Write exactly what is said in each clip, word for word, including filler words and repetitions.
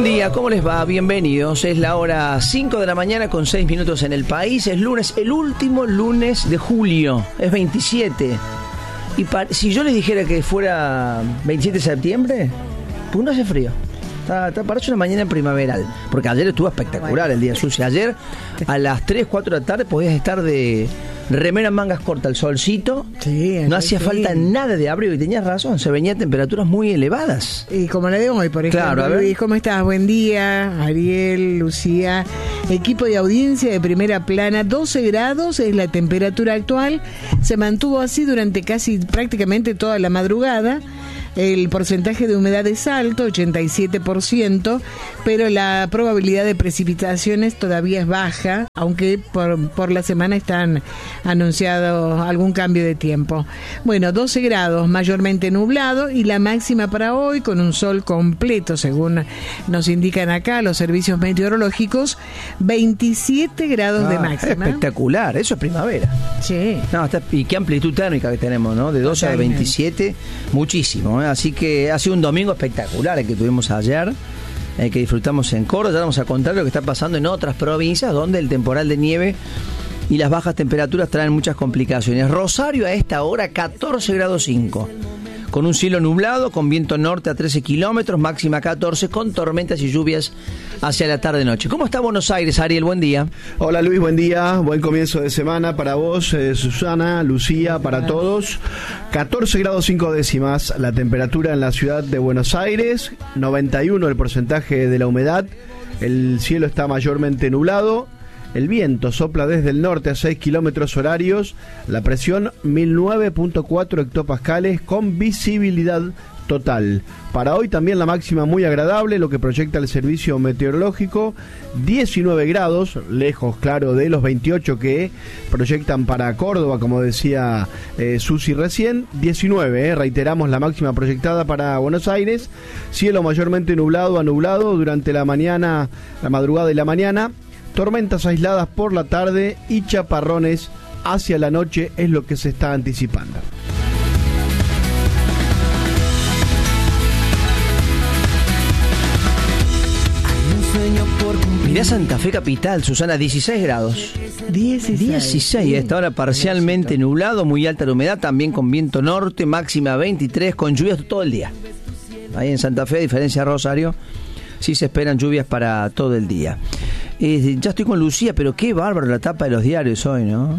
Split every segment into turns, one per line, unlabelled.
día, ¿cómo les va? Bienvenidos. Es la hora cinco de la mañana con seis minutos en el país. Es lunes, el último lunes de julio. Es veintisiete. Y pa- si yo les dijera que fuera veintisiete de septiembre, pues no hace frío. Está, está, parece una mañana primaveral. Porque ayer estuvo espectacular el día sucio. Ayer a las tres, cuatro de la tarde podías estar de remera en mangas cortas, el solcito.
Sí,
no hacía
sí.
falta nada de abrigo y tenías razón. Se venían temperaturas muy elevadas.
Y como la de hoy, por ejemplo,
Claro, a ver.
Luis, ¿cómo estás? Buen día, Ariel, Lucía, equipo de audiencia de Primera Plana, doce grados es la temperatura actual, se mantuvo así durante casi prácticamente toda la madrugada. El porcentaje de humedad es alto, ochenta y siete por ciento, pero la probabilidad de precipitaciones todavía es baja, aunque por, por la semana están anunciado algún cambio de tiempo. Bueno, doce grados, mayormente nublado, y la máxima para hoy, con un sol completo, según nos indican acá los servicios meteorológicos, veintisiete grados
Ah,
de máxima.
Espectacular, eso es primavera.
Sí.
No, está, y qué amplitud térmica que tenemos, ¿no? De doce a
Totalmente.
veintisiete, muchísimo, ¿eh? Así que ha sido un domingo espectacular el que tuvimos ayer, el que disfrutamos en Córdoba. Ya vamos a contar lo que está pasando en otras provincias donde el temporal de nieve y las bajas temperaturas traen muchas complicaciones. Rosario a esta hora catorce grados cinco, con un cielo nublado, con viento norte a trece kilómetros, máxima catorce, con tormentas y lluvias hacia la tarde-noche. ¿Cómo está Buenos Aires, Ariel? Buen día.
Hola Luis, buen día, buen comienzo de semana para vos, eh, Susana, Lucía, para todos. catorce grados cinco décimas la temperatura en la ciudad de Buenos Aires, noventa y uno el porcentaje de la humedad, el cielo está mayormente nublado, el viento sopla desde el norte a seis kilómetros horarios, la presión mil nueve punto cuatro hectopascales con visibilidad total. Para hoy también la máxima muy agradable, lo que proyecta el servicio meteorológico, diecinueve grados, lejos claro de los veintiocho que proyectan para Córdoba, como decía eh, Susi recién, diecinueve, eh, reiteramos la máxima proyectada para Buenos Aires, cielo mayormente nublado a nublado durante la mañana, la madrugada y la mañana, tormentas aisladas por la tarde y chaparrones hacia la noche es lo que se está anticipando.
Mirá Santa Fe capital, Susana, dieciséis grados.
dieciséis.
dieciséis, a esta hora parcialmente nublado, muy alta la humedad, también con viento norte, máxima veintitrés, con lluvias todo el día. Ahí en Santa Fe, a diferencia de Rosario, sí se esperan lluvias para todo el día. Eh, ya estoy con Lucía, pero qué bárbaro la tapa de los diarios hoy, ¿no?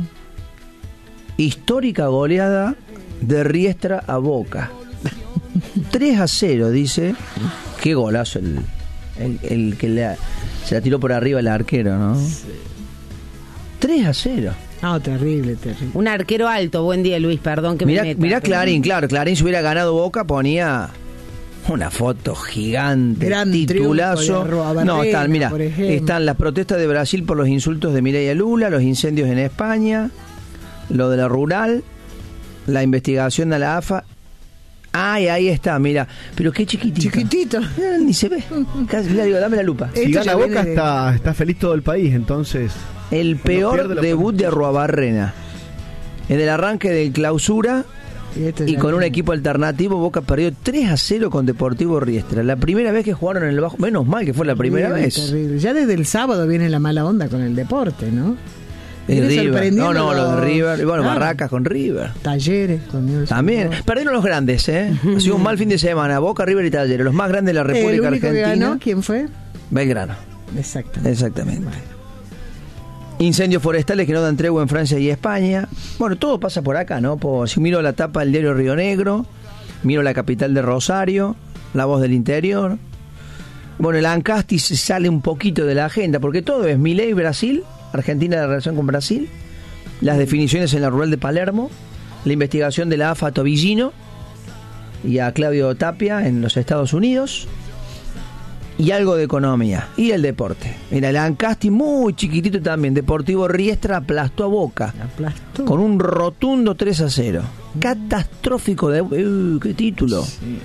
Histórica goleada de Riestra a Boca. tres a cero, dice. Qué golazo el, el, el que le, se la tiró por arriba el arquero, ¿no? tres a cero.
No, terrible, terrible.
Un arquero alto, buen día Luis, perdón que
Mirá,
me meta.
mirá
pero-
Clarín, claro, Clarín si hubiera ganado Boca ponía una foto gigante,
Gran
titulazo.
triunfo de Arrobarrena,
No, están, mira,
por ejemplo.
están las protestas de Brasil por los insultos de Mireia Lula, los incendios en España, lo de la rural, la investigación de la A F A. Ay, ahí está, mira, pero qué chiquitito.
Chiquitito.
Eh, Ni se ve. Casi, mira, digo, dame la lupa.
Esto
Si
ya
gana
viene
Boca
de-
está, está feliz todo el país, entonces...
El peor
pierde la
debut
oportunidad.
de Arruabarrena. En el arranque del clausura
Y, esto
y
ya
con un
viene.
equipo alternativo, Boca perdió tres a cero con Deportivo Riestra. La primera vez que jugaron en el bajo, menos mal que fue la primera
Terrible,
vez.
terrible. Ya desde el sábado viene la mala onda con el deporte, ¿no?
El
Viene
River.
sorprendiendo
No, no, lo de
los-
River. Y bueno,
Claro.
Barracas con River.
Talleres con Newell's
También.
Old Boys.
Perdieron los grandes, ¿eh? Ha sido un mal fin de semana. Boca, River y Talleres. Los más grandes de la
El
República
único que
Argentina.
ganó, ¿quién fue?
Belgrano.
Exacto.
Exactamente. Incendios forestales que no dan tregua en Francia y España. Bueno, todo pasa por acá, ¿no? Por, si miro la tapa del diario Río Negro, miro la capital de Rosario, La Voz del Interior. Bueno, el Ancasti se sale un poquito de la agenda, porque todo es Milei, Brasil, Argentina, la relación con Brasil, las definiciones en la rural de Palermo, la investigación de la A F A a Tobillino y a Claudio Tapia en los Estados Unidos, y algo de economía y el deporte. Mira, el Ancasti muy chiquitito también. Deportivo Riestra aplastó a Boca
Aplastó.
con un rotundo tres a cero. Catastrófico de... Uh, ¡Qué título!
Sí.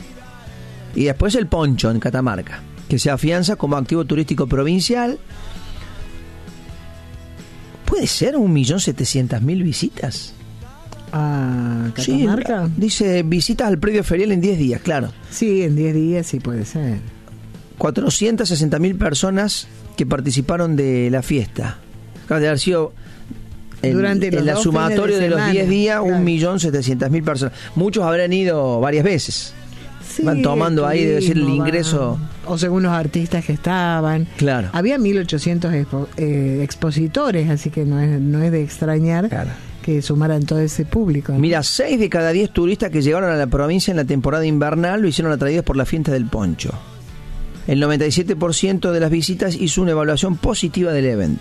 Y después el Poncho en Catamarca, que se afianza como activo turístico provincial. ¿Puede ser un millón setecientas mil visitas?
¿A Catamarca?
Sí, dice visitas al predio ferial en diez días, claro.
Sí, en diez días sí puede ser.
cuatrocientas sesenta mil personas que participaron de la fiesta. Acaba de haber sido en,
Durante los
en la
dos
sumatoria
fines de
de los
semana,
diez días,
claro.
un millón setecientas mil personas. Muchos habrán ido varias veces.
Sí,
Van tomando ahí, debe ser el
turismo,
ingreso.
van. O según los artistas que estaban.
Claro.
Había mil ochocientos expo- eh, expositores, así que no es, no es de extrañar
Claro.
que sumaran todo ese público, ¿no?
Mira, seis de cada diez turistas que llegaron a la provincia en la temporada invernal lo hicieron atraídos por la fiesta del poncho. El noventa y siete por ciento de las visitas hizo una evaluación positiva del evento.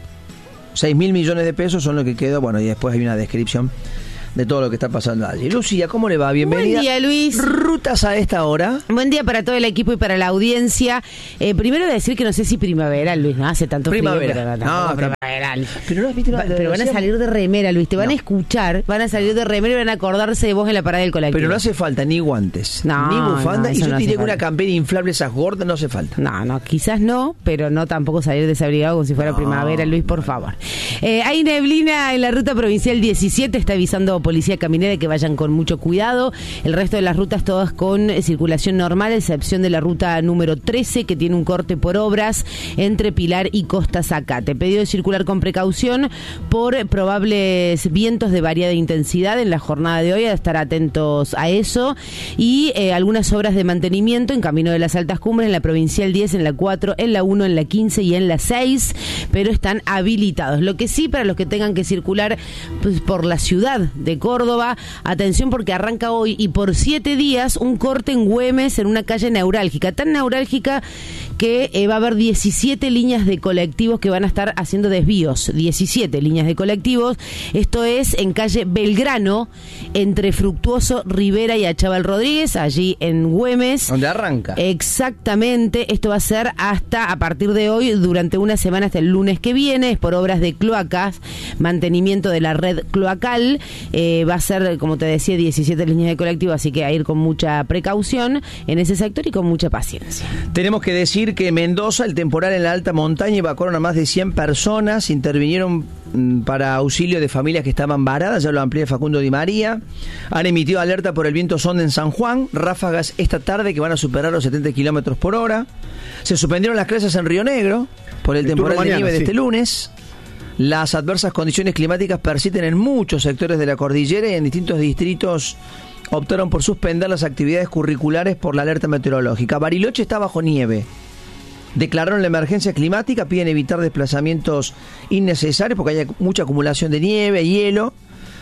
seis mil millones de pesos son lo que quedó. Bueno, y después hay una descripción de todo lo que está pasando allí. Lucía, ¿cómo le va? Bienvenida.
Buen día, Luis.
Rutas a esta hora.
Buen día para todo el equipo y para la audiencia. Eh, primero decir que no sé si primaveral, Luis, no hace tanto
Primavera.
frío, pero no,
No,
tampoco
pero-
primaveral.
Pero no has visto
Va-
una-
pero van a salir de remera, Luis, te van
No.
a escuchar, van a salir de remera y van a acordarse de vos en la parada del colectivo.
Pero no hace falta ni guantes,
No,
ni bufanda.
no,
y
eso
yo
no
te diría
hace
que una
falta.
campera inflable, esas gordas, no hace falta.
No, no, quizás no, pero no tampoco salir desabrigado como si fuera
No,
primavera, Luis, por favor. Eh, hay neblina en la ruta provincial diecisiete, está avisando Policía Caminera que vayan con mucho cuidado. El resto de las rutas todas con eh, circulación normal, a excepción de la ruta número trece, que tiene un corte por obras entre Pilar y Costa Zacate. Pedido de circular con precaución por probables vientos de variada intensidad en la jornada de hoy, a estar atentos a eso. Y eh, algunas obras de mantenimiento en camino de las altas cumbres, en la provincial diez, en la cuatro, en la uno, en la quince y en la seis, pero están habilitados. Lo que sí, para los que tengan que circular pues, por la ciudad de Córdoba, atención porque arranca hoy y por siete días un corte en Güemes en una calle neurálgica, tan neurálgica que eh, va a haber diecisiete líneas de colectivos que van a estar haciendo desvíos, diecisiete líneas de colectivos. Esto es en calle Belgrano, entre Fructuoso, Rivera y Achával Rodríguez, allí en Güemes.
¿Dónde arranca?
Exactamente, esto va a ser hasta a partir de hoy, durante una semana hasta el lunes que viene, es por obras de cloacas, mantenimiento de la red cloacal. Eh, va a ser, como te decía, diecisiete líneas de colectivo, así que a ir con mucha precaución en ese sector y con mucha paciencia.
Tenemos que decir que en Mendoza, el temporal en la alta montaña, evacuaron a más de cien personas, intervinieron mm, para auxilio de familias que estaban varadas, ya lo amplía Facundo Di María. Han emitido alerta por el viento sonda en San Juan, ráfagas esta tarde que van a superar los setenta kilómetros por hora. Se suspendieron las clases en Río Negro por el,
El
temporal
turno
de
mañana,
nieve de
sí.
este lunes. Las adversas condiciones climáticas persisten en muchos sectores de la cordillera y en distintos distritos optaron por suspender las actividades curriculares por la alerta meteorológica. Bariloche está bajo nieve. Declararon la emergencia climática, piden evitar desplazamientos innecesarios porque hay mucha acumulación de nieve, hielo,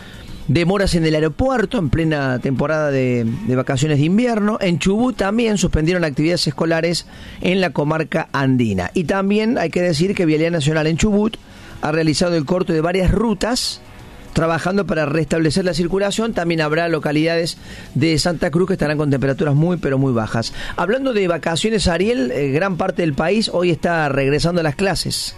demoras en el aeropuerto en plena temporada de, de vacaciones de invierno. En Chubut también suspendieron actividades escolares en la comarca andina. Y también hay que decir que Vialidad Nacional en Chubut ha realizado el corte de varias rutas, trabajando para restablecer la circulación. También habrá localidades de Santa Cruz que estarán con temperaturas muy pero muy bajas. Hablando de vacaciones, Ariel, eh, gran parte del país hoy está regresando a las clases.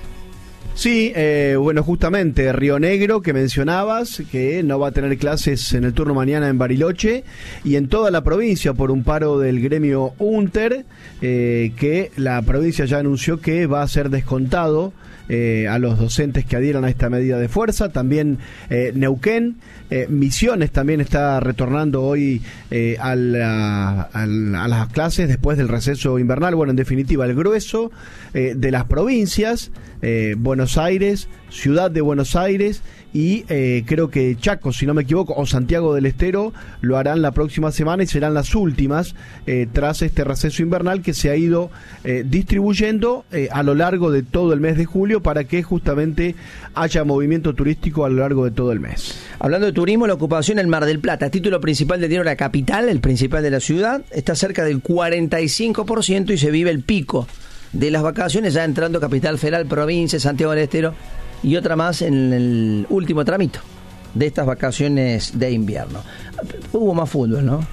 Sí, eh, bueno, justamente Río Negro, que mencionabas, que no va a tener clases en el turno mañana en Bariloche, y en toda la provincia por un paro del gremio UNTER, eh, que la provincia ya anunció que va a ser descontado eh, a los docentes que adhieran a esta medida de fuerza. También eh, Neuquén, eh, Misiones también está retornando hoy eh, a, la, a, la, a las clases después del receso invernal. Bueno, en definitiva, el grueso eh, de las provincias, eh, Buenos Aires, Ciudad de Buenos Aires y eh, creo que Chaco, si no me equivoco, o Santiago del Estero, lo harán la próxima semana y serán las últimas eh, tras este receso invernal que se ha ido eh, distribuyendo eh, a lo largo de todo el mes de julio para que justamente haya movimiento turístico a lo largo de todo el mes.
Hablando de turismo, la ocupación en Mar del Plata, título principal del diario La Capital, el principal de la ciudad, está cerca del cuarenta y cinco por ciento y se vive el pico de las vacaciones, ya entrando Capital Federal, provincia, Santiago del Estero y otra más en el último tramito de estas vacaciones de invierno. Hubo más fútbol, ¿no?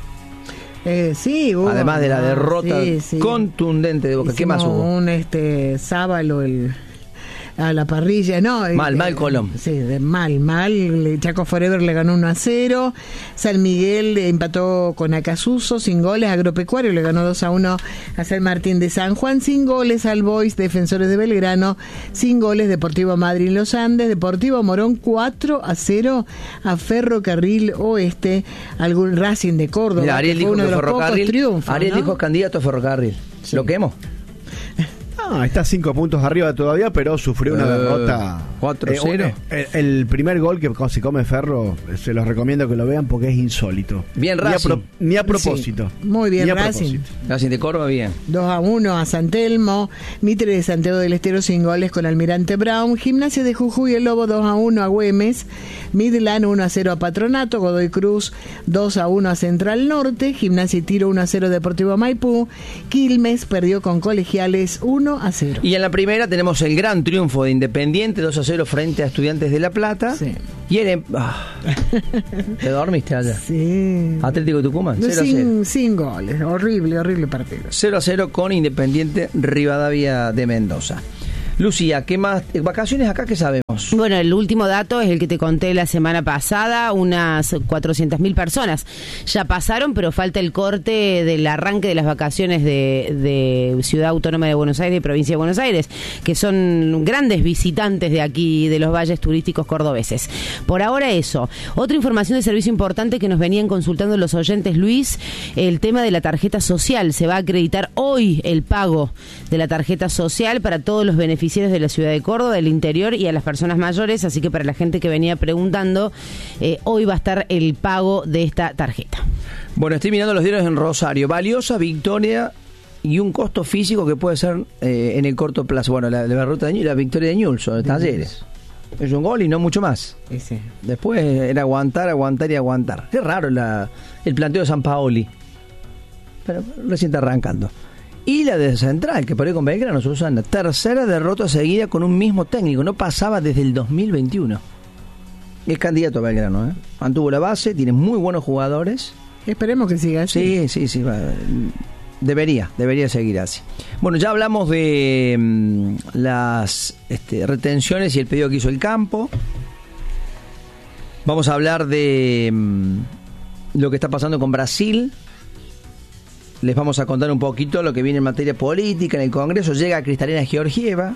Eh, sí, hubo,
Además de la
no,
derrota
sí, sí.
contundente de Boca. ¿Qué más
Hicimos
hubo?
Un este sábalo el a la parrilla, no.
Mal,
eh,
mal Colón.
Sí, de mal, mal. Chaco Forever le ganó uno a cero. San Miguel empató con Acasuso sin goles. Agropecuario le ganó dos a uno a San Martín de San Juan sin goles. Al Boys, Defensores de Belgrano sin goles. Deportivo Madrid Los Andes. Deportivo Morón cuatro a cero a Ferrocarril Oeste. Algún Racing de Córdoba.
Mira, Ariel
que fue
dijo
uno
que
de los pocos
Ferrocarril.
triunfos,
Ariel
¿no?
dijo candidato a Ferrocarril.
Sí.
¿Lo quemó?
No, está cinco puntos arriba todavía, pero sufrió una uh, derrota.
cuatro cero.
Eh, el, el primer gol que se come Ferro, se los recomiendo que lo vean porque es insólito.
Bien Racing.
Ni a, pro, ni a propósito.
Sí, muy bien Racing.
Racing de Córdoba, bien.
dos a uno a San Telmo. Mitre de Santiago del Estero sin goles con Almirante Brown. Gimnasia de Jujuy el Lobo dos a uno a Güemes. Midland uno a cero a Patronato. Godoy Cruz dos a uno a Central Norte. Gimnasia y Tiro uno a cero Deportivo Maipú. Quilmes perdió con Colegiales uno a cero.
Y en la primera tenemos el gran triunfo de Independiente dos a cero frente a Estudiantes de La Plata.
Sí.
Y el... Ah, ¿te dormiste allá?
Sí.
Atlético Tucumán, cero a cero.
Sin, sin goles, horrible, horrible partido.
cero a cero con Independiente Rivadavia de Mendoza. Lucía, ¿qué más? ¿Vacaciones acá qué sabemos?
Bueno, el último dato es el que te conté la semana pasada, unas cuatrocientas mil personas ya pasaron, pero falta el corte del arranque de las vacaciones de, de Ciudad Autónoma de Buenos Aires y Provincia de Buenos Aires, que son grandes visitantes de aquí, de los valles turísticos cordobeses. Por ahora eso. Otra información de servicio importante que nos venían consultando los oyentes, Luis, el tema de la tarjeta social. Se va a acreditar hoy el pago de la tarjeta social para todos los beneficiarios de la ciudad de Córdoba, del interior y a las personas mayores, así que para la gente que venía preguntando, eh, hoy va a estar el pago de esta tarjeta.
Bueno, estoy mirando los diarios en Rosario. Valiosa victoria y un costo físico que puede ser eh, en el corto plazo. Bueno, la, la ruta de Ñul, la victoria de Ñulso, de Talleres. Es un gol y no mucho más.
Sí.
Después era aguantar, aguantar y aguantar. Qué raro la, el planteo de Sampaoli. Pero recién está arrancando. Y la de Central, que perdió con Belgrano, Susana. Tercera derrota seguida con un mismo técnico. No pasaba desde el dos mil veintiuno. Es candidato a Belgrano, ¿eh? Mantuvo la base, tiene muy buenos jugadores.
Esperemos que siga así.
Sí, sí, sí. Debería, debería seguir así. Bueno, ya hablamos de mmm, las este, retenciones y el pedido que hizo el campo. Vamos a hablar de mmm, lo que está pasando con Brasil. Les vamos a contar un poquito lo que viene en materia política en el Congreso. Llega Cristalina Georgieva,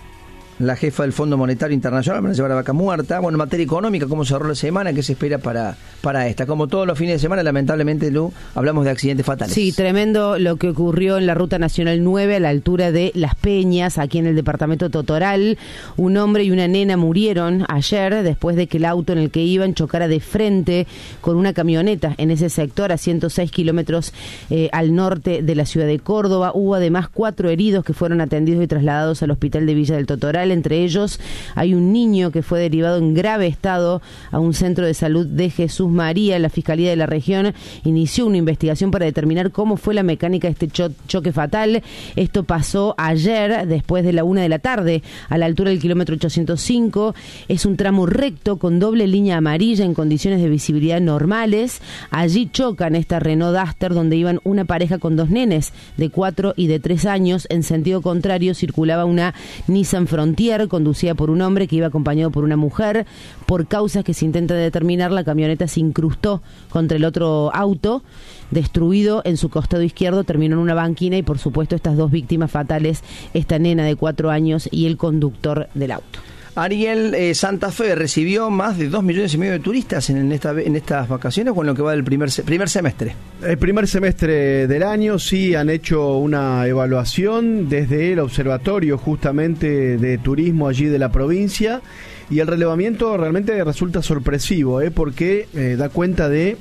la jefa del Fondo Monetario Internacional, van a llevar a vaca muerta. Bueno, en materia económica, ¿cómo cerró la semana? ¿Qué se espera para, para esta? Como todos los fines de semana, lamentablemente, Lu, hablamos de accidentes fatales.
Sí, tremendo lo que ocurrió en la Ruta Nacional nueve, a la altura de Las Peñas, aquí en el departamento Totoral. Un hombre y una nena murieron ayer después de que el auto en el que iban chocara de frente con una camioneta en ese sector, a ciento seis kilómetros eh, al norte de la ciudad de Córdoba. Hubo además cuatro heridos que fueron atendidos y trasladados al hospital de Villa del Totoral. Entre ellos hay un niño que fue derivado en grave estado a un centro de salud de Jesús María. La Fiscalía de la región inició una investigación para determinar cómo fue la mecánica de este cho- choque fatal. Esto pasó ayer después de la una de la tarde a la altura del kilómetro ochocientos cinco. Es un tramo recto con doble línea amarilla en condiciones de visibilidad normales. Allí chocan esta Renault Duster donde iban una pareja con dos nenes de cuatro y de tres años. En sentido contrario circulaba una Nissan Frontier conducida por un hombre que iba acompañado por una mujer. Por causas que se intenta determinar, la camioneta se incrustó contra el otro auto, destruido en su costado izquierdo, terminó en una banquina y por supuesto estas dos víctimas fatales, esta nena de cuatro años y el conductor del auto.
Ariel, eh, Santa Fe recibió más de dos millones y medio de turistas en, esta, en estas vacaciones, con lo que va del primer, primer semestre.
El primer semestre del año sí han hecho una evaluación desde el observatorio justamente de turismo allí de la provincia y el relevamiento realmente resulta sorpresivo, ¿eh? porque eh, da cuenta de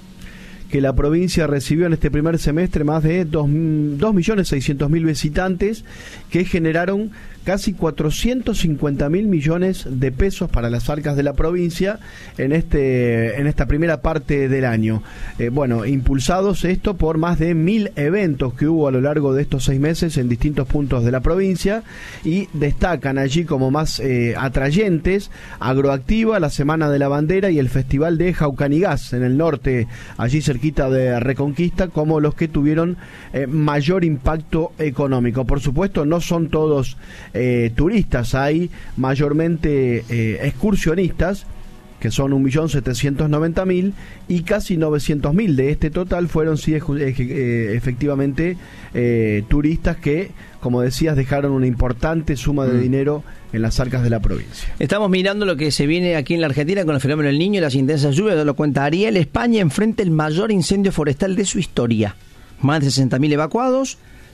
que la provincia recibió en este primer semestre más de dos millones seiscientos mil visitantes que generaron casi cuatrocientos cincuenta mil millones de pesos para las arcas de la provincia en este en esta primera parte del año. Eh, bueno, impulsados esto por más de mil eventos que hubo a lo largo de estos seis meses en distintos puntos de la provincia y destacan allí como más eh, atrayentes Agroactiva, la Semana de la Bandera y el Festival de Jaucanigás en el norte, allí cerquita de Reconquista, como los que tuvieron eh, mayor impacto económico. Por supuesto, no son todos Eh, turistas, hay mayormente eh, excursionistas que son un millón setecientos noventa mil y casi novecientos mil de este total fueron sí eh, efectivamente eh, turistas que, como decías, dejaron una importante suma de mm. dinero en las arcas de la provincia.
Estamos mirando lo que se viene aquí en la Argentina con el fenómeno del Niño y las intensas lluvias, ya lo cuenta Ariel. España enfrenta el mayor incendio forestal de su historia, más de sesenta mil evacuados.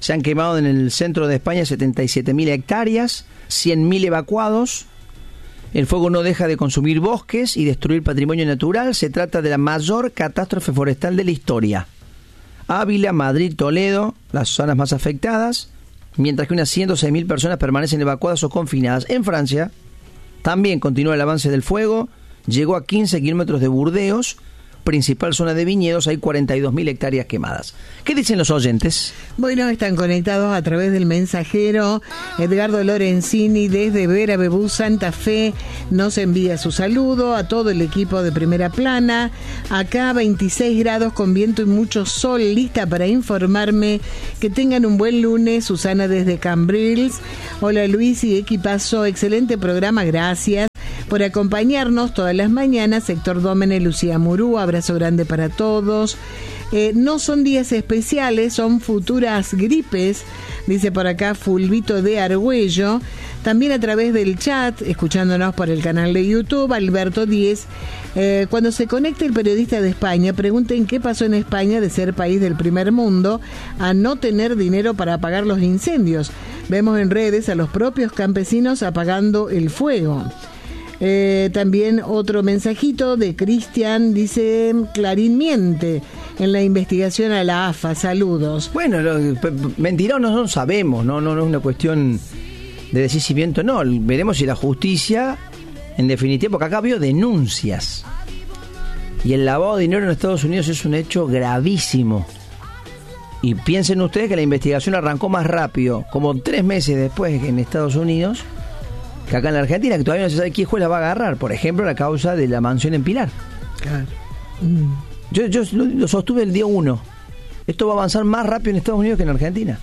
Se han quemado en el centro de España setenta y siete mil hectáreas, cien mil evacuados. El fuego no deja de consumir bosques y destruir patrimonio natural. Se trata de la mayor catástrofe forestal de la historia. Ávila, Madrid, Toledo, las zonas más afectadas, mientras que unas ciento seis mil personas permanecen evacuadas o confinadas. En Francia también continúa el avance del fuego. Llegó a quince kilómetros de Burdeos, principal zona de viñedos, hay cuarenta y dos mil hectáreas quemadas. ¿Qué dicen los oyentes?
Bueno, están conectados a través del mensajero. Edgardo Lorenzini desde Vera Bebú, Santa Fe, nos envía su saludo a todo el equipo de Primera Plana. Acá veintiséis grados con viento y mucho sol, lista para informarme. Que tengan un buen lunes. Susana desde Cambrils. Hola Luis y equipazo, excelente programa, gracias por acompañarnos todas las mañanas. Héctor Dómene, Lucía Murú, abrazo grande para todos. Eh, no son días especiales, son futuras gripes, dice por acá Fulvito de Argüello. También a través del chat, escuchándonos por el canal de YouTube, Alberto Díez. Eh, cuando se conecte el periodista de España, pregunten qué pasó en España de ser país del primer mundo a no tener dinero para apagar los incendios. Vemos en redes a los propios campesinos apagando el fuego. Eh, también otro mensajito de Cristian, dice Clarín miente en la investigación a la A F A, saludos.
Bueno, lo, mentirosos no, no sabemos, no, no, no es una cuestión de decir si miento, no, veremos si la justicia, en definitiva, porque acá veo denuncias y el lavado de dinero en Estados Unidos es un hecho gravísimo. Y piensen ustedes que la investigación arrancó más rápido, como tres meses después en Estados Unidos, que acá en la Argentina, que todavía no se sabe qué juez la va a agarrar. Por ejemplo, la causa de la mansión en Pilar.
Claro. Mm.
Yo, yo lo, lo sostuve el día uno. Esto va a avanzar más rápido en Estados Unidos que en Argentina.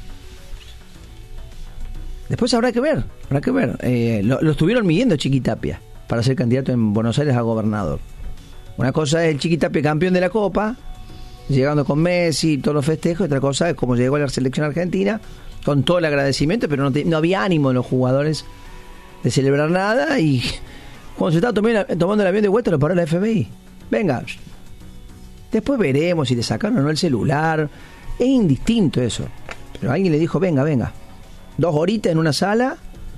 Después habrá que ver, habrá que ver. Eh, lo, lo estuvieron midiendo Chiquitapia para ser candidato en Buenos Aires a gobernador. Una cosa es el Chiquitapia campeón de la Copa, llegando con Messi, todos los festejos. Otra cosa es cómo llegó a la selección argentina, con todo el agradecimiento, pero no, te, no había ánimo de los jugadores de celebrar nada, y cuando se estaba tomando, tomando el avión de vuelta lo paró la F B I. Venga, después veremos si le sacaron o no el celular. Es indistinto eso, pero alguien le dijo venga, venga, dos horitas en una sala.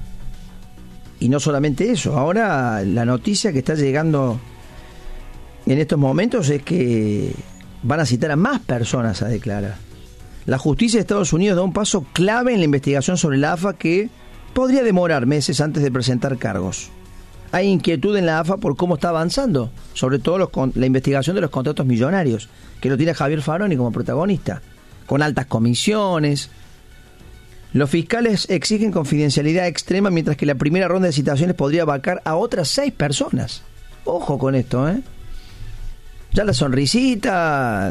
Y no solamente eso, ahora la noticia que está llegando en estos momentos es que van a citar a más personas a declarar. La justicia de Estados Unidos da un paso clave en la investigación sobre la A F A que podría demorar meses antes de presentar cargos. Hay inquietud en la A F A por cómo está avanzando, sobre todo los, la investigación de los contratos millonarios, que lo tiene Javier Faroni como protagonista, con altas comisiones. Los fiscales exigen confidencialidad extrema, mientras que la primera ronda de citaciones podría abarcar a otras seis personas. Ojo con esto, ¿eh? Ya la sonrisita,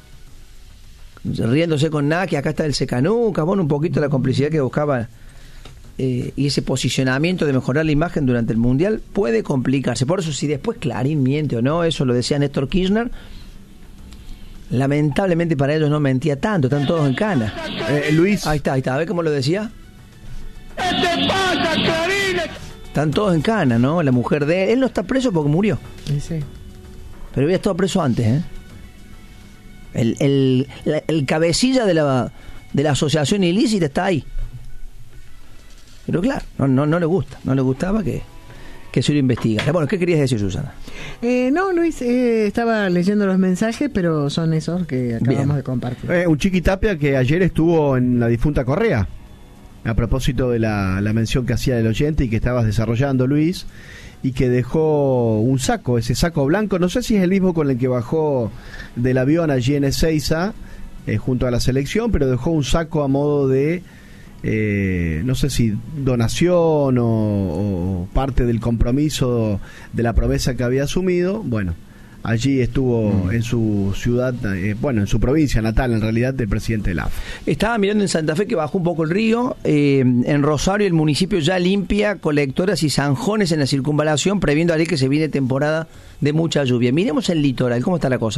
riéndose con Naki, acá está el secanuca, bueno, un poquito la complicidad que buscaba. Eh, y ese posicionamiento de mejorar la imagen durante el Mundial puede complicarse. Por eso, si después Clarín miente o no, eso lo decía Néstor Kirchner, lamentablemente para ellos no mentía tanto, están todos en cana.
Eh, Luis.
Ahí está, ahí está, a ver cómo lo decía. ¿Qué te pasa, Clarín? Están todos en cana, ¿no? La mujer de él, él no está preso porque murió.
Sí, sí.
Pero había estado preso antes, ¿eh? El, el, la, el cabecilla de la, de la asociación ilícita está ahí. Pero claro, no, no, no le gusta, no le gustaba que, que se lo investigara. Bueno, ¿qué querías decir, Susana?
Eh, no, Luis, eh, estaba leyendo los mensajes, pero son esos que acabamos Bien. de compartir.
Eh, un Chiquitapia que ayer estuvo en la difunta Correa, a propósito de la, la mención que hacía del oyente y que estabas desarrollando, Luis, y que dejó un saco, ese saco blanco, no sé si es el mismo con el que bajó del avión allí en Ezeiza, eh, junto a la selección, pero dejó un saco a modo de... Eh, no sé si donación o, o parte del compromiso de la promesa que había asumido. Bueno, allí estuvo mm. en su ciudad, eh, bueno, en su provincia natal en realidad, del presidente de la A F A.
Estaba mirando en Santa Fe que bajó un poco el río. eh, en Rosario el municipio ya limpia colectoras y zanjones en la circunvalación, previendo allí que se viene temporada de mucha lluvia. Miremos el litoral, ¿cómo está la cosa?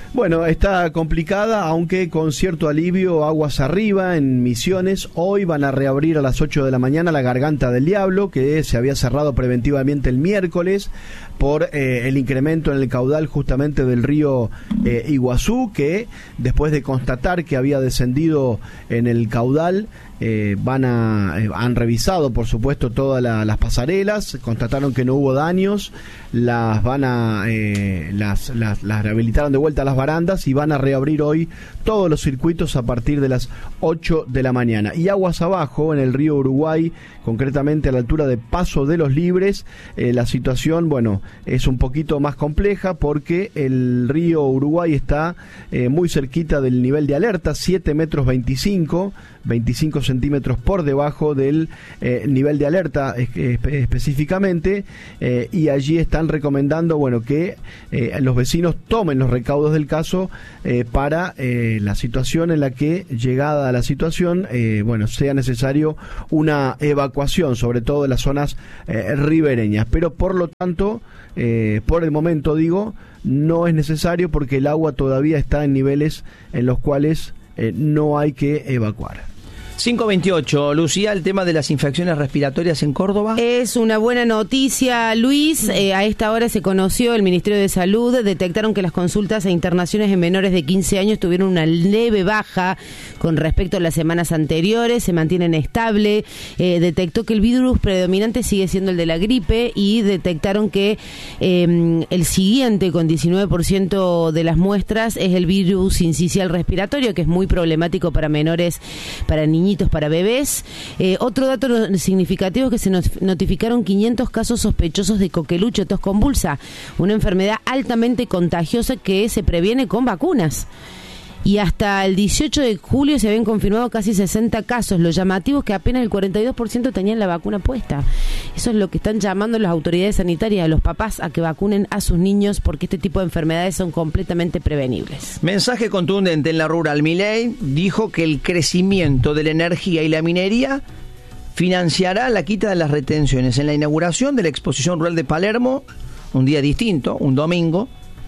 Bueno, está complicada, aunque con cierto alivio aguas arriba en Misiones. Hoy van a reabrir a las ocho de la mañana la Garganta del Diablo, que se había cerrado preventivamente el miércoles por eh, el incremento en el caudal justamente del río eh, Iguazú, que después de constatar que había descendido en el caudal, eh, van a eh, han revisado por supuesto todas la, las pasarelas, constataron que no hubo daños, las van a eh, las, las, las rehabilitaron de vuelta a las barandas y van a reabrir hoy todos los circuitos a partir de las ocho de la mañana. Y aguas abajo en el río Uruguay, concretamente a la altura de Paso de los Libres, eh, la situación, bueno, es un poquito más compleja porque el río Uruguay está eh, muy cerquita del nivel de alerta, siete metros veinticinco, veinticinco centímetros por debajo del eh, nivel de alerta espe- específicamente, eh, y allí están recomendando, bueno, que eh, los vecinos tomen los recaudos del caso eh, para eh, la situación en la que, llegada a la situación, eh, bueno, sea necesario una evacuación, sobre todo de las zonas eh, ribereñas, pero por lo tanto, eh, por el momento digo, no es necesario porque el agua todavía está en niveles en los cuales eh, no hay que evacuar.
cinco veintiocho, Lucía, el tema de las infecciones respiratorias en Córdoba.
Es una buena noticia, Luis. Eh, a esta hora se conoció, el Ministerio de Salud detectaron que las consultas e internaciones en menores de quince años tuvieron una leve baja con respecto a las semanas anteriores, se mantienen estable. Eh, detectó que el virus predominante sigue siendo el de la gripe y detectaron que eh, el siguiente, con diecinueve por ciento de las muestras, es el virus sincicial respiratorio, que es muy problemático para menores, para niños, para bebés. Eh, otro dato significativo es que se nos notificaron quinientos casos sospechosos de coqueluche, tos convulsa, una enfermedad altamente contagiosa que se previene con vacunas. Y hasta el dieciocho de julio se habían confirmado casi sesenta casos. Lo llamativo es que apenas el cuarenta y dos por ciento tenían la vacuna puesta. Eso es lo que están llamando las autoridades sanitarias a los papás a que vacunen a sus niños, porque este tipo de enfermedades son completamente prevenibles.
Mensaje contundente en la rural. Milei dijo que el crecimiento de la energía y la minería financiará la quita de las retenciones. En la inauguración de la exposición rural de Palermo, un día distinto, un domingo,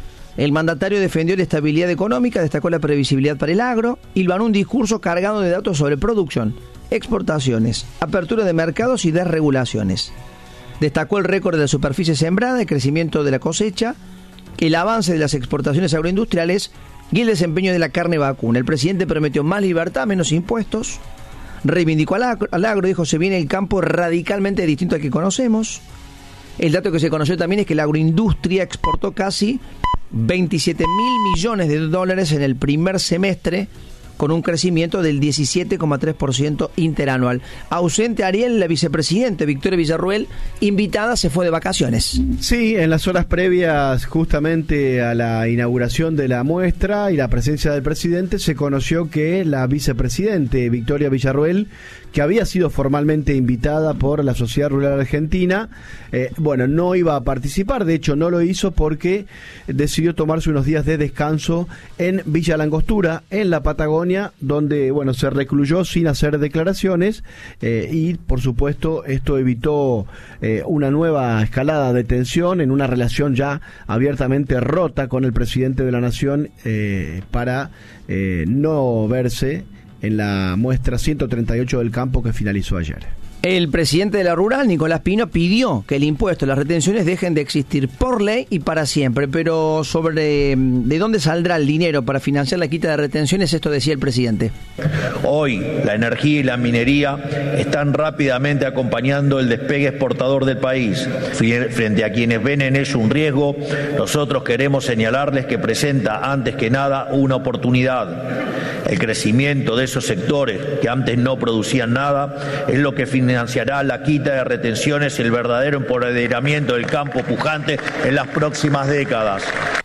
el mandatario defendió la estabilidad económica, destacó la previsibilidad para el agro y hilvanó un discurso cargado de datos sobre producción, exportaciones, apertura de mercados y desregulaciones. Destacó el récord de la superficie sembrada, el crecimiento de la cosecha, el avance de las exportaciones agroindustriales y el desempeño de la carne vacuna. El presidente prometió más libertad, menos impuestos, reivindicó al agro, al agro, dijo: se viene el campo radicalmente distinto al que conocemos. El dato que se conoció también es que la agroindustria exportó casi veintisiete mil millones de dólares en el primer semestre, con un crecimiento del diecisiete coma tres por ciento interanual. Ausente Ariel, la vicepresidente Victoria Villarruel, invitada, se fue de vacaciones.
Sí, en las horas previas justamente a la inauguración de la muestra y la presencia del presidente, se conoció que la vicepresidente Victoria Villarruel, que había sido formalmente invitada por la Sociedad Rural Argentina, eh, bueno, no iba a participar. De hecho, no lo hizo porque decidió tomarse unos días de descanso en Villa Langostura, en la Patagonia, donde, bueno, se recluyó sin hacer declaraciones, eh, y por supuesto esto evitó eh, una nueva escalada de tensión en una relación ya abiertamente rota con el presidente de la Nación, eh, para eh, no verse en la muestra ciento treinta y ocho del campo que finalizó ayer.
El presidente de la rural, Nicolás Pino, pidió que el impuesto y las retenciones dejen de existir por ley y para siempre. Pero sobre de dónde saldrá el dinero para financiar la quita de retenciones, esto decía el presidente.
Hoy la energía y la minería están rápidamente acompañando el despegue exportador del país. Frente a quienes ven en ello un riesgo, nosotros queremos señalarles que presenta antes que nada una oportunidad. El crecimiento de esos sectores que antes no producían nada es lo que financiará la quita de retenciones y el verdadero empoderamiento del campo pujante en las próximas décadas.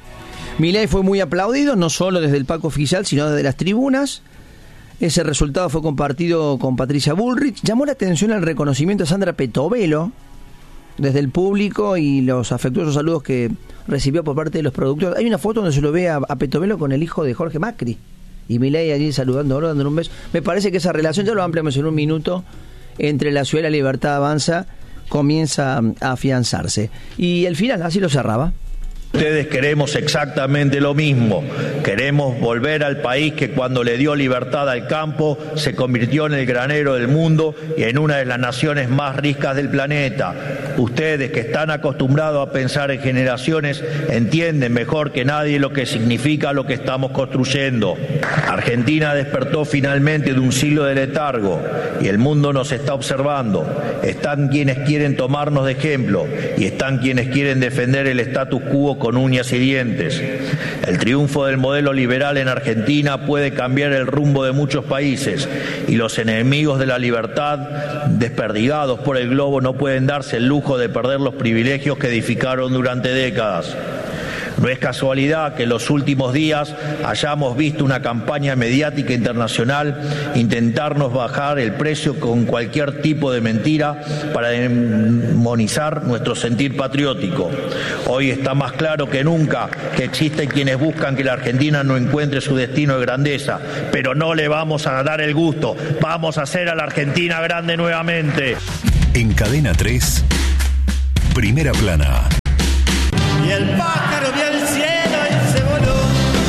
Milei fue muy aplaudido, no solo desde el palco oficial, sino desde las tribunas. Ese resultado fue compartido con Patricia Bullrich. Llamó la atención el reconocimiento a Sandra Petovelo desde el público y los afectuosos saludos que recibió por parte de los productores. Hay una foto donde se lo ve a, a Petovelo con el hijo de Jorge Macri y Milei allí saludándolo, dándole un beso. Me parece que esa relación, ya lo ampliamos en un minuto, entre la ciudad y la Libertad Avanza comienza a afianzarse. Y el final, así lo cerraba.
Ustedes queremos exactamente lo mismo. Queremos volver al país que cuando le dio libertad al campo se convirtió en el granero del mundo y en una de las naciones más ricas del planeta. Ustedes que están acostumbrados a pensar en generaciones entienden mejor que nadie lo que significa lo que estamos construyendo. Argentina despertó finalmente de un siglo de letargo y el mundo nos está observando. Están quienes quieren tomarnos de ejemplo y están quienes quieren defender el status quo con uñas y dientes. El triunfo del modelo liberal en Argentina puede cambiar el rumbo de muchos países y los enemigos de la libertad, desperdigados por el globo, no pueden darse el lujo de perder los privilegios que edificaron durante décadas. No es casualidad que en los últimos días hayamos visto una campaña mediática internacional intentarnos bajar el precio con cualquier tipo de mentira para demonizar nuestro sentir patriótico. Hoy está más claro que nunca que existen quienes buscan que la Argentina no encuentre su destino de grandeza, pero no le vamos a dar el gusto. Vamos a hacer a la Argentina grande nuevamente.
En Cadena tres, Primera Plana.
Y el pájaro vio el cielo y se voló.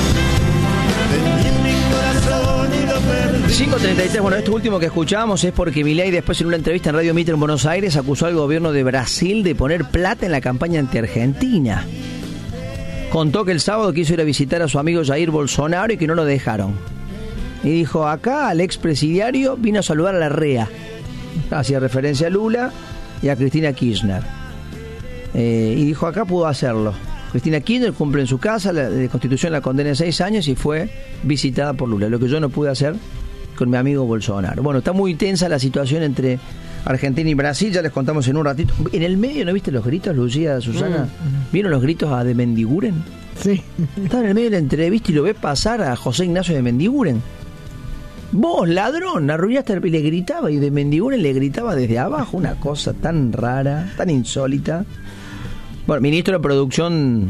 Vendí mi corazón y lo perdí.
cinco treinta y tres, bueno, esto último que escuchábamos es porque Milei después en una entrevista en Radio Mitre en Buenos Aires acusó al gobierno de Brasil de poner plata en la campaña anti-Argentina. Contó que el sábado quiso ir a visitar a su amigo Jair Bolsonaro y que no lo dejaron. Y dijo, acá al expresidiario vino a saludar a la R E A. Hacía referencia a Lula y a Cristina Kirchner. Eh, y dijo, acá pudo hacerlo. Cristina Kirchner cumple en su casa, la de Constitución la condena en seis años y fue visitada por Lula, lo que yo no pude hacer con mi amigo Bolsonaro. Bueno, está muy tensa la situación entre Argentina y Brasil, ya les contamos en un ratito. En el medio, ¿no viste los gritos, Lucía, Susana? Mm. ¿Vieron los gritos a de Mendiguren?
Sí.
Estaba en el medio de la entrevista y lo ves pasar a José Ignacio de Mendiguren. Vos, ladrón, arruinaste, y le gritaba, y de Mendiguren le gritaba desde abajo, una cosa tan rara, tan insólita. Bueno, ministro de Producción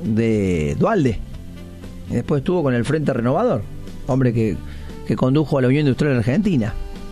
de Dualde. Y después estuvo con el Frente Renovador, hombre que, que condujo a la Unión Industrial Argentina.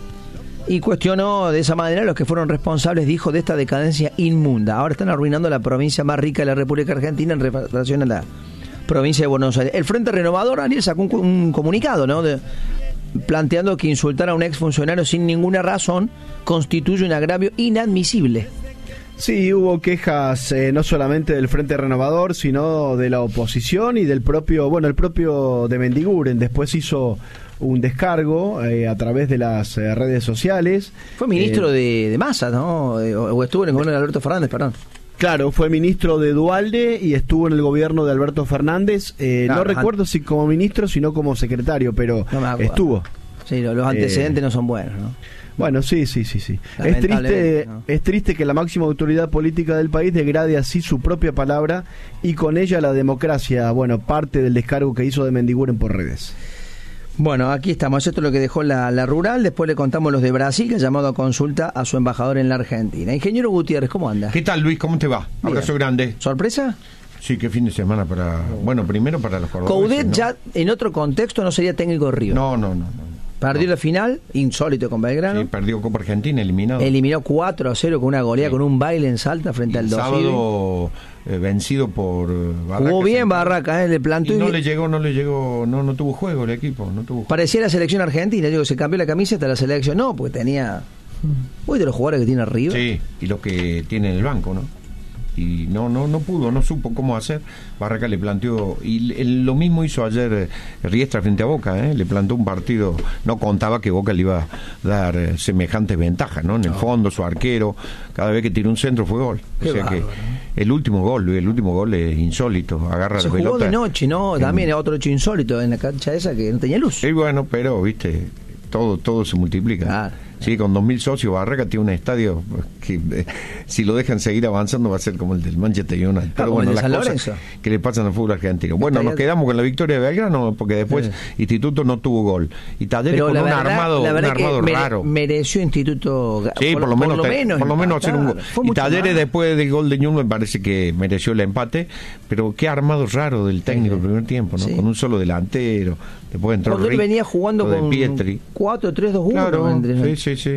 Y cuestionó de esa manera a los que fueron responsables, dijo, de esta decadencia inmunda. Ahora están arruinando la provincia más rica de la República Argentina en relación a la provincia de Buenos Aires. El Frente Renovador, Ariel, sacó un, un comunicado, ¿no?, de, planteando que insultar a un exfuncionario sin ninguna razón constituye un agravio inadmisible.
Sí, hubo quejas eh, no solamente del Frente Renovador, sino de la oposición y del propio, bueno, el propio de Mendiguren. Después hizo un descargo eh, a través de las eh, redes sociales.
Fue ministro
eh,
de, de Massa, ¿no? O, o estuvo en el gobierno de Alberto Fernández, perdón.
Claro, fue ministro de Dualde y estuvo en el gobierno de Alberto Fernández. Eh, claro, no recuerdo si como ministro, sino como secretario, pero no estuvo.
Sí, los antecedentes eh, no son buenos, ¿no?
Bueno, sí, sí, sí, sí. Es triste, ¿no? Es triste que la máxima autoridad política del país degrade así su propia palabra y con ella la democracia. Bueno, parte del descargo que hizo de Mendiguren por redes.
Bueno, aquí estamos. Esto es lo que dejó la, la rural. Después le contamos los de Brasil, que ha llamado a consulta a su embajador en la Argentina. Ingeniero Gutiérrez, ¿cómo anda?
¿Qué tal, Luis? ¿Cómo te va?
Bien.
Abrazo grande.
¿Sorpresa?
Sí, qué fin de semana para... Bueno, primero para los cordobeses,
Coudet, ¿no? Ya en otro contexto no sería técnico de River.
No, no, no, no.
Perdió
no.
la final, insólito con Belgrano.
Sí, perdió Copa Argentina, eliminado.
Eliminó cuatro a cero con una goleada, sí, con un baile en Salta frente y al Dosivi.
Sábado eh, vencido por Barracas.
Jugó bien Barracas, eh, le plantó.
Y no
y...
le llegó, no le llegó, no no tuvo juego el equipo, no tuvo juego.
Parecía la selección argentina, digo, se cambió la camiseta, la selección no, porque tenía... Uy, de los jugadores que tiene arriba.
Sí, y los que tiene en el banco, ¿no? Y no no no pudo, no supo cómo hacer. Barraca le planteó, y el, lo mismo hizo ayer eh, Riestra frente a Boca, ¿eh? Le plantó un partido, no contaba que Boca le iba a dar eh, semejantes ventajas, ¿no? En el no. fondo, su arquero, cada vez que tiró un centro fue gol.
Qué
o sea
bárbaro,
que
¿no?
el último gol, el último gol es insólito, agarra
se
la
jugó
pelota.
De noche, ¿no? También en... otro hecho insólito en la cancha esa que no tenía luz.
Y bueno, pero, viste, todo todo se multiplica.
Claro.
Sí, con dos mil socios, Barraca tiene un estadio que eh, si lo dejan seguir avanzando va a ser como el del Manchester United. Pero bueno, las cosas que le pasan al fútbol argentino. Bueno, nos quedamos con la victoria de Belgrano porque después sí. Instituto no tuvo gol. Y Talleres con
verdad,
un armado, un armado
mere,
raro.
Mereció Instituto.
Sí, por, por lo menos, por lo menos, por lo menos hacer un gol. Y Talleres
mal.
Después del gol de Ñuble me parece que mereció el empate, pero qué armado raro del técnico sí. el primer tiempo, ¿no? Sí. Con un solo delantero. Después entró
Cuando él venía jugando con
Pietri.
cuatro tres dos uno.
Claro, sí, sí, sí.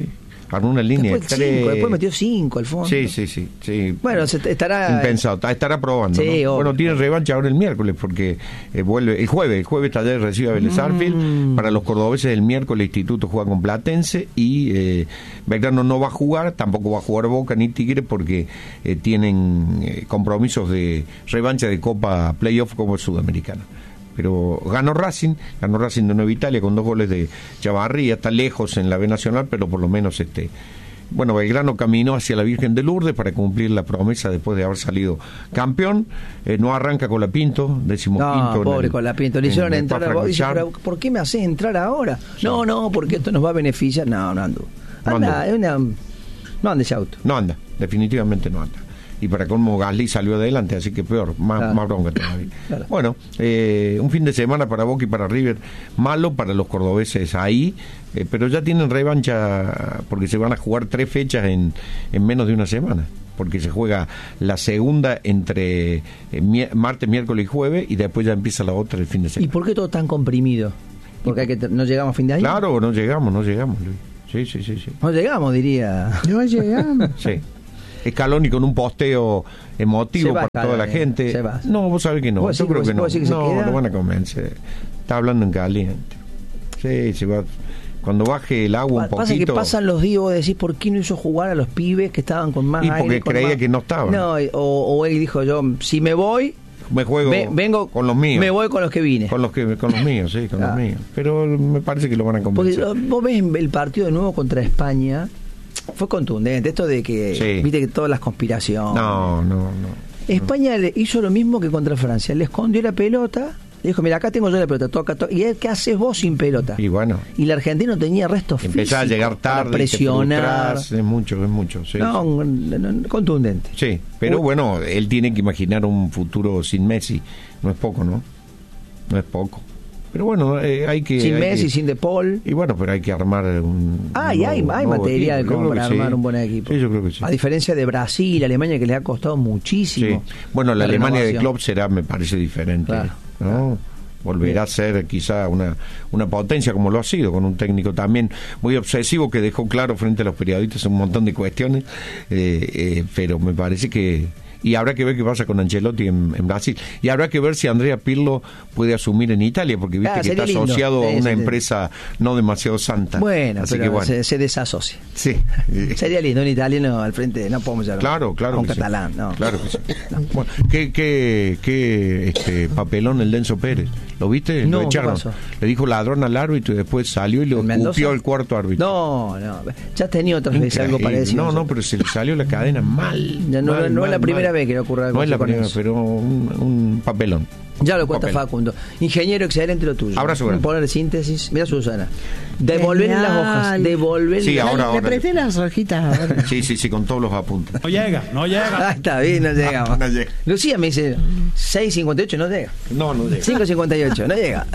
armó una línea
Después
de tres.
cinco, después metió cinco al fondo.
Sí, sí, sí, sí.
Bueno, se estará...
Impensado, estará probando.
Sí,
¿no?
obvio.
Bueno, tiene revancha ahora el miércoles porque eh, vuelve el jueves. El jueves Talleres recibe a Vélez Sarsfield.
Mm.
Para los cordobeses el miércoles el Instituto juega con Platense y eh, Belgrano no va a jugar, tampoco va a jugar Boca ni Tigre porque eh, tienen eh, compromisos de revancha de Copa Playoff como Sudamericana. Pero ganó Racing, ganó Racing de Nueva Italia con dos goles de Chavarría, está lejos en la B Nacional, pero por lo menos este bueno, Belgrano caminó hacia la Virgen de Lourdes para cumplir la promesa después de haber salido campeón. Eh, no arranca Colapinto, decimoquinto.
No, pobre
el,
Colapinto, le hicieron entrar a vos. Dice, pero ¿por qué me haces entrar ahora? Sí. No, no, porque esto nos va a beneficiar. No, no ando. Anda, no, es una, no anda ese auto.
No anda, definitivamente no anda. Y para colmo Gasly salió adelante, así que peor, más, claro. más bronca todavía. Claro. Bueno, eh, un fin de semana para Boca y para River, malo para los cordobeses ahí, eh, pero ya tienen revancha porque se van a jugar tres fechas en, en menos de una semana, porque se juega la segunda entre eh, mi, martes, miércoles y jueves, y después ya empieza la otra el fin de semana.
¿Y por qué todo tan comprimido? Porque hay que no llegamos a fin de año.
Claro, no llegamos, no llegamos, Luis. Sí, sí, sí, sí.
No llegamos, diría.
No llegamos.
Sí. Scaloni con un posteo emotivo para cara, toda la gente.
Se va.
No, vos sabés que no. Yo creo que no.
Que
no, no van a convencer. Está hablando en caliente. Sí, se va. Cuando baje el agua un
pasa
poquito.
Que pasan los días, vos decís, ¿por qué no hizo jugar a los pibes que estaban con más
y porque
aire,
creía
más...
que no estaban.
No, o, o él dijo, yo, si me voy,
me juego
ve, vengo
con los míos.
Me voy con los que vine.
Con los que con los míos, sí, con ah. los míos. Pero me parece que lo van a convencer.
Porque vos ves el partido de nuevo contra España. Fue contundente, esto de que,
sí.
viste que todas las conspiraciones.
No, no, no.
España le hizo lo mismo que contra Francia, le escondió la pelota, le dijo, mira, acá tengo yo la pelota, toca, toca. ¿Y él, qué haces vos sin pelota?
Y bueno.
Y el argentino tenía restos físicos.
Empezaba a llegar tarde,
para presionar.
Es mucho, es mucho. Sí,
no,
sí.
no, contundente.
Sí, pero bueno, él tiene que imaginar un futuro sin Messi. No es poco, ¿no? No es poco. Pero bueno, eh, hay que...
Sin
hay
Messi,
que,
sin De Paul.
Y bueno, pero hay que armar un...
Ah, y hay, hay material equipo. como para armar sí. un buen equipo.
Sí, yo creo que sí.
A diferencia de Brasil, Alemania, que les ha costado muchísimo.
Sí. Bueno, la, la Alemania de Klopp será, me parece, diferente. Claro, ¿no? Claro. Volverá Bien. a ser quizá una, una potencia como lo ha sido, con un técnico también muy obsesivo que dejó claro frente a los periodistas un montón de cuestiones, eh, eh, pero me parece que... Y habrá que ver qué pasa con Ancelotti en, en Brasil. Y habrá que ver si Andrea Pirlo puede asumir en Italia, porque viste ah, que está lindo. asociado sí, a una sí, empresa sí. no demasiado santa.
Bueno,
Así
pero
que bueno.
Se, se desasocia.
Sí.
Sería lindo un italiano al frente, no podemos llegar
claro, claro
a un catalán.
Sí.
No.
Claro que sí. No. Bueno, ¿qué, qué, qué este, papelón el Denso Pérez? ¿Lo viste?
No,
lo echaron. Le dijo ladrón al árbitro y después salió y lo escupió el cuarto árbitro.
No, no. Ya tenía otras veces algo parecido.
No, no, pero se le salió la cadena mal.
Ya no,
mal,
no
mal,
es la primera
mal.
vez que le ocurre algo.
No es la primera, pero un, un papelón.
Ya lo cuenta Facundo. Ingeniero, excelente lo tuyo.
Abrazo.
Un poner de síntesis. Mira, Susana. Devolver las hojas. Devolver
sí, ahora, ahora.
Le presté las hojitas ahora.
Sí, sí, sí, con todos los apuntes.
No llega, no llega.
Ah, está bien, no llegamos.
No, no llega.
Lucía me dice seis cincuenta y ocho, no llega.
No, no llega.
cinco cincuenta y ocho, no llega.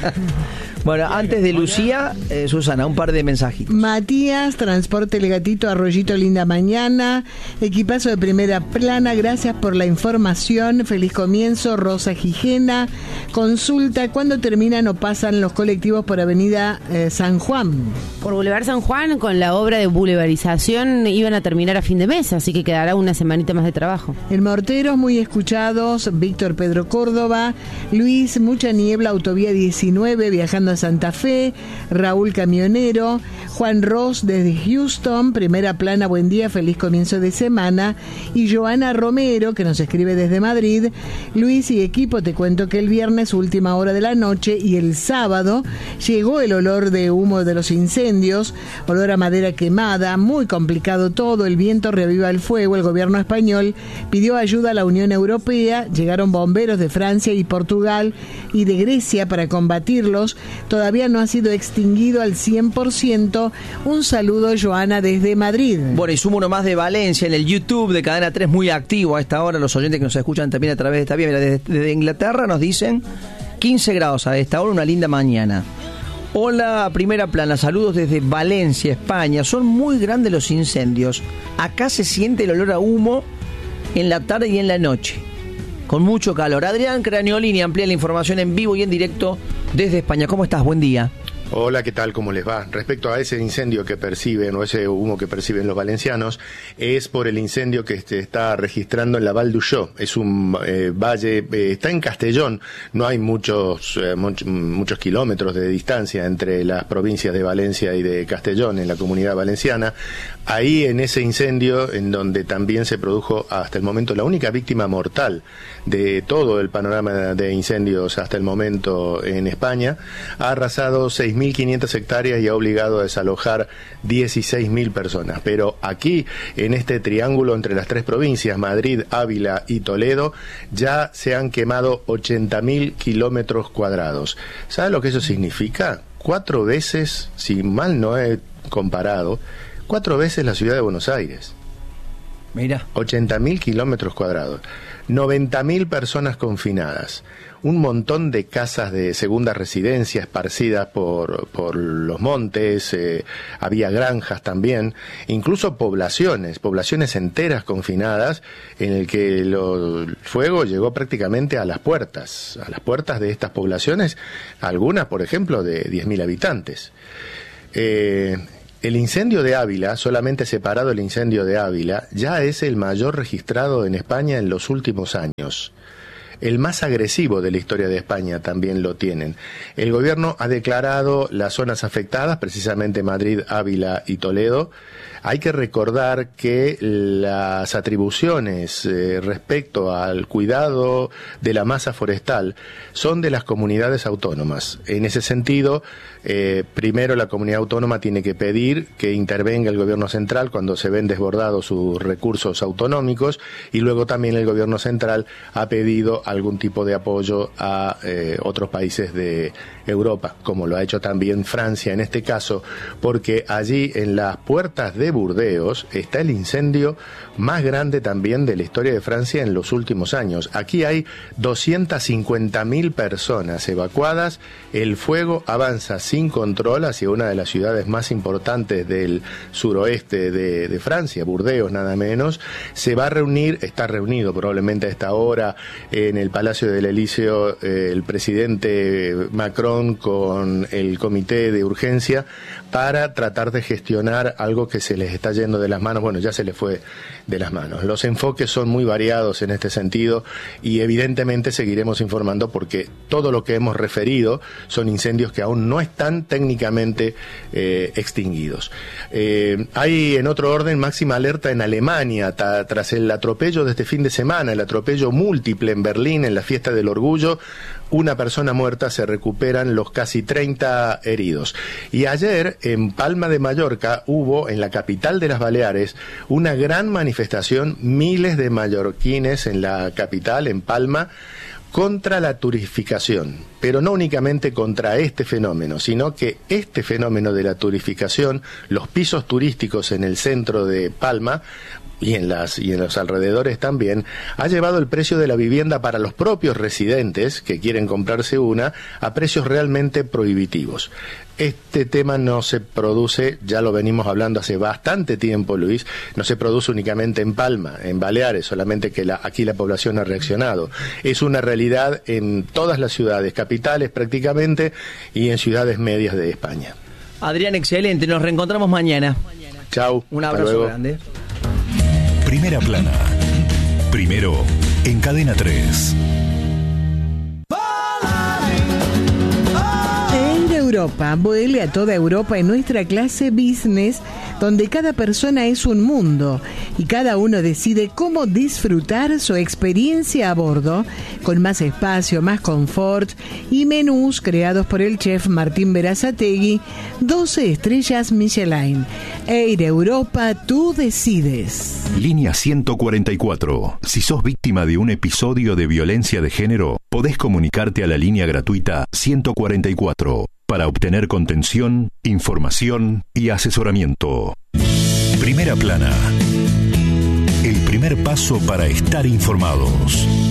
Bueno, antes de Lucía, eh, Susana, un par de mensajitos.
Matías, Transporte El Gatito, Arroyito Linda Mañana, equipazo de primera plana, gracias por la información, feliz comienzo. Rosa Gijena, consulta, ¿cuándo terminan o pasan los colectivos por Avenida eh, San Juan?
Por Boulevard San Juan, con la obra de boulevarización, iban a terminar a fin de mes, así que quedará una semanita más de trabajo.
En Morteros, muy escuchados, Víctor Pedro Córdoba, Luis, mucha niebla, autovía diecinueve, viajando a Santa Fe, Raúl Camionero, Juan Ross desde Houston, primera plana, buen día, feliz comienzo de semana, y Joana Romero, que nos escribe desde Madrid, Luis y equipo, te cuento que el viernes, última hora de la noche, y el sábado, llegó el olor de humo de los incendios, olor a madera quemada, muy complicado todo, el viento reaviva el fuego, el gobierno español pidió ayuda a la Unión Europea, llegaron bomberos de Francia y Portugal y de Grecia para combatirlos, todavía no ha sido extinguido al cien por ciento. Un saludo, Joana, desde Madrid.
Bueno, y sumo uno más de Valencia en el YouTube de Cadena tres, muy activo a esta hora. Los oyentes que nos escuchan también a través de esta vía. Mira, desde, desde Inglaterra nos dicen quince grados a esta hora, una linda mañana. Hola, primera plana, saludos desde Valencia, España. Son muy grandes los incendios. Acá se siente el olor a humo en la tarde y en la noche, con mucho calor. Adrián Craniolini amplía la información en vivo y en directo desde España. ¿Cómo estás? Buen día.
Hola, ¿qué tal? ¿Cómo les va? Respecto a ese incendio que perciben, o ese humo que perciben los valencianos, es por el incendio que se está registrando en la Val d'Uixó. Es un eh, valle, eh, está en Castellón, no hay muchos, eh, much, muchos kilómetros de distancia entre las provincias de Valencia y de Castellón, en la Comunidad Valenciana. Ahí, en ese incendio, en donde también se produjo hasta el momento la única víctima mortal de todo el panorama de incendios hasta el momento en España, ha arrasado seis mil quinientas hectáreas y ha obligado a desalojar dieciséis mil personas. Pero aquí, en este triángulo entre las tres provincias, Madrid, Ávila y Toledo, ya se han quemado ochenta mil kilómetros cuadrados. ¿Sabe lo que eso significa? Cuatro veces, si mal no he comparado, cuatro veces la ciudad de Buenos Aires.
Mira.
ochenta mil kilómetros cuadrados. noventa mil personas confinadas. Un montón de casas de segunda residencia esparcidas por, por los montes, eh, había granjas también, incluso poblaciones, poblaciones enteras confinadas, en el que lo, el fuego llegó prácticamente a las puertas, a las puertas de estas poblaciones, algunas, por ejemplo, de diez mil habitantes. Eh, El incendio de Ávila, solamente separado el incendio de Ávila, ya es el mayor registrado en España en los últimos años. El más agresivo de la historia de España también lo tienen. El gobierno ha declarado las zonas afectadas, precisamente Madrid, Ávila y Toledo. Hay que recordar que las atribuciones eh, respecto al cuidado de la masa forestal son de las comunidades autónomas. En ese sentido, eh, primero la comunidad autónoma tiene que pedir que intervenga el gobierno central cuando se ven desbordados sus recursos autonómicos, y luego también el gobierno central ha pedido algún tipo de apoyo a eh, otros países de Europa, como lo ha hecho también Francia en este caso, porque allí en las puertas de Burdeos está el incendio más grande también de la historia de Francia en los últimos años. Aquí hay doscientas cincuenta mil personas evacuadas, el fuego avanza sin control hacia una de las ciudades más importantes del suroeste de, de Francia, Burdeos nada menos. Se va a reunir, está reunido probablemente a esta hora en el Palacio del Elíseo eh, el presidente Macron con el comité de urgencia para tratar de gestionar algo que se les está yendo de las manos. Bueno, ya se les fue de las manos. Los enfoques son muy variados en este sentido y evidentemente seguiremos informando porque todo lo que hemos referido son incendios que aún no están técnicamente eh, extinguidos. Eh, hay en otro orden máxima alerta en Alemania ta, tras el atropello de este fin de semana, el atropello múltiple en Berlín en la fiesta del orgullo. Una persona muerta, se recuperan los casi treinta heridos. Y ayer en Palma de Mallorca hubo, en la capital de las Baleares, una gran manifestación, miles de mallorquines en la capital, en Palma, contra la turificación, pero no únicamente contra este fenómeno, sino que este fenómeno de la turificación, los pisos turísticos en el centro de Palma, y en las y en los alrededores también, ha llevado el precio de la vivienda para los propios residentes que quieren comprarse una a precios realmente prohibitivos. Este tema no se produce, ya lo venimos hablando hace bastante tiempo, Luis, no se produce únicamente en Palma, en Baleares, solamente que la, aquí la población ha reaccionado. Es una realidad en todas las ciudades capitales prácticamente y en ciudades medias de España.
Adrián, excelente, nos reencontramos mañana.
Chau.
Un abrazo grande.
Primera Plana. Primero en Cadena tres.
Europa, vuele a toda Europa en nuestra clase business, donde cada persona es un mundo y cada uno decide cómo disfrutar su experiencia a bordo, con más espacio, más confort y menús creados por el chef Martín Berazategui, doce estrellas Michelin. Air Europa, tú decides.
Línea ciento cuarenta y cuatro. Si sos víctima de un episodio de violencia de género, podés comunicarte a la línea gratuita ciento cuarenta y cuatro para obtener contención, información y asesoramiento. Primera Plana. El primer paso para estar informados.